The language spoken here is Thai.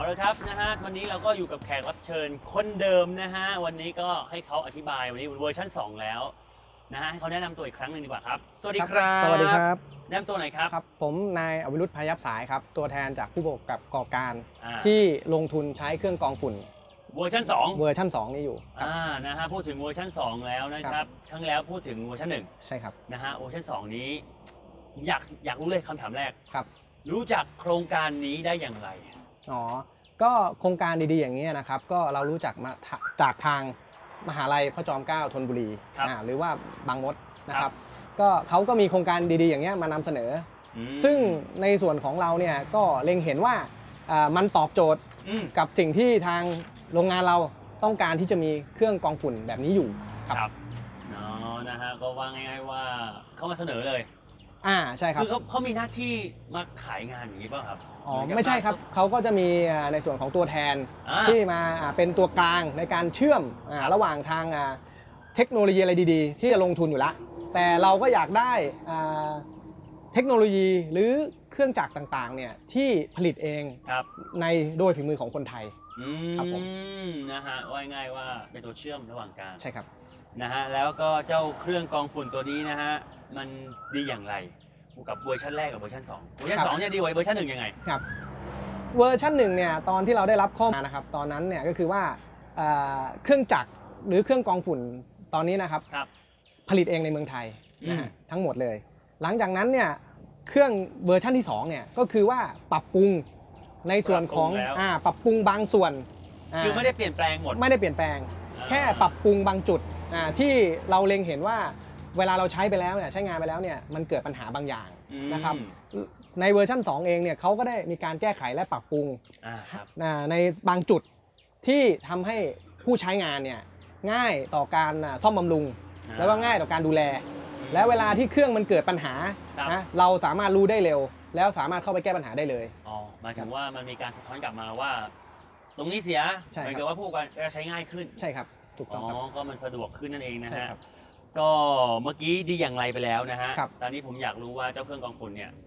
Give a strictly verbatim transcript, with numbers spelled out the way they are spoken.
ละครับนะฮะวันนี้เราก็อยู่กับแขกรับเชิญคนเดิมนะฮะวันนี้ก็ให้เขาอธิบายวันนี้เวอร์ชันสองแล้วนะฮะให้เขาแนะนำตัวอีกครั้งหนึ่งดีกว่าครับสวัสดีครับสวัสดีครับแนะนำตัวหน่อยครับครับผมนายอวิรุธพยับสายครับตัวแทนจากผู้ประกอบการอ่าที่ลงทุนใช้เครื่องกรองฝุ่นเวอร์ชันสองเวอร์ชันสองนี้อยู่อ่านะฮะพูดถึงเวอร์ชันสองแล้วนะครับครั้งแล้วพูดถึงเวอร์ชันหนึ่งใช่ครับนะฮะเวอร์ชันสองนี้อยากอยากรู้เลยคำถามแรกครับรู้จักโครงการนี้ได้อย่างไรอ๋อก็โครงการดีๆอย่างนี้นะครับก็เรารู้จักมาจากทางมหาลัยพระจอมเกล้าธนบุรีหรือว่าบางมดนะครับก็เขาก็มีโครงการดีๆอย่างนี้มานำเสนอซึ่งในส่วนของเราเนี่ยก็เล็งเห็นว่ามันตอบโจทย์กับสิ่งที่ทางโรงงานเราต้องการที่จะมีเครื่องกรองฝุ่นแบบนี้อยู่ครับเนาะนะฮะก็ว่าง่ายๆว่าเขามาเสนอเลยอ่าใช่ครับคือเขาเขามีหน้าที่มาขายงานอย่างนี้ป่ะครับอ๋อไม่ใช่ครับเขาก็จะมีในส่วนของตัวแทนที่มาเป็นตัวกลางในการเชื่อมระหว่างทางเทคโนโลยีอะไรดีๆที่จะลงทุนอยู่แล้วแต่เราก็อยากได้เทคโนโลยีหรือเครื่องจักรต่างๆเนี่ยที่ผลิตเองในโดยฝีมือของคนไทยครับผมนะฮะว่าง่ายว่าเป็นตัวเชื่อมระหว่างกันใช่ครับนะฮะแล้วก็เจ้าเครื่องกรองฝุ่นตัวนี้นะฮะมันดีอย่างไรกับเวอร์ชันแรกกับเวอร์ชันสองเวอร์ชันสองเนี่ยดีกว่าเวอร์ชันหนึ่งยังไงครับเวอร์ชันหนึ่งเนี่ยตอนที่เราได้รับข้อมูลนะครับตอนนั้นเนี่ยก็คือว่าเครื่องจักรหรือเครื่องกรองฝุ่นตอนนี้นะครับผลิตเองในเมืองไทยนะฮะทั้งหมดเลยหลังจากนั้นเนี่ยเครื่องเวอร์ชันที่สองเนี่ยก็คือว่าปรับปรุงในส่วนของอ่าปรับปรุงบางส่วนคือไม่ได้เปลี่ยนแปลงหมดไม่ได้เปลี่ยนแปลงแค่ปรับปรุงบางจุดอ่าที่เราเล็งเห็นว่าเวลาเราใช้ไปแล้วเนี่ยใช้งานไปแล้วเนี่ยมันเกิดปัญหาบางอย่างนะครับในเวอร์ชันสองเองเนี่ยเขาก็ได้มีการแก้ไขและปรับปรุงในบางจุดที่ทำให้ผู้ใช้งานเนี่ยง่ายต่อการซ่อมบำรุงแล้วก็ง่ายต่อการดูแลและเวลาที่เครื่องมันเกิดปัญหานะเราสามารถรู้ได้เร็วแล้วสามารถเข้าไปแก้ปัญหาได้เลยอ๋อหมายถึงว่ามันมีการสะท้อนกลับมาว่าตรงนี้เสียหมายถึงว่าผู้การจะใช้ง่ายขึ้นใช่ครับถูกต้องครับอ๋อก็มันสะดวกขึ้นนั่นเองนะฮะก็เมื่อกี้ดีอย่างไรไปแล้วนะฮะตอนนี้ผมอยากรู้ว่าเจ้าเครื่องกรองฝุ่นเนี่ย